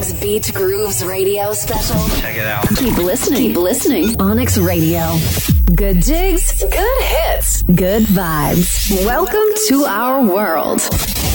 Onyx Beach Grooves radio special. Check it out. Keep listening. Keep listening. Onyx Radio. Good jigs, good hits, good vibes. Welcome to our world.